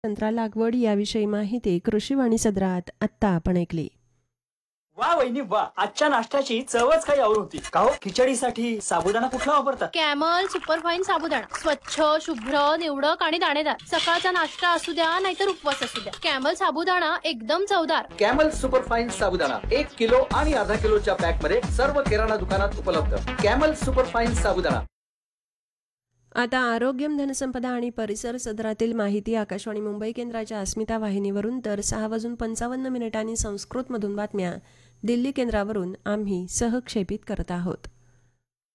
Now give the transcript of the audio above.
संत्रा लागवड याविषयी माहिती कृषीवाणी सदरात आत्ता आपण ऐकली. वा वहिनी वा, आजच्या नाश्त्याची चवच काही और होती. का हो, खिचडीसाठी साबुदाणा कुठला वापरता? कॅमल सुपरफाईन साबुदाणा स्वच्छ, शुभ्र, निवडक आणि दाणेदार. सकाळचा नाश्ता असू द्या नाहीतर उपवास असू द्या, कॅमल साबुदाणा एकदम चवदार. कॅमल सुपरफाईन साबुदाणा 1 किलो आणि अर्धा किलोच्या पॅक मध्ये सर्व किराणा दुकानात उपलब्ध. कॅमल सुपरफाईन साबुदाणा. आता आरोग्यम, धनसंपदा आणि परिसर सदरातील माहिती आकाशवाणी मुंबई केंद्राच्या अस्मिता वाहिनीवरून तर 6:55 संस्कृतमधून बातम्या दिल्ली केंद्रावरून आम्ही सहक्षेपित करत आहोत.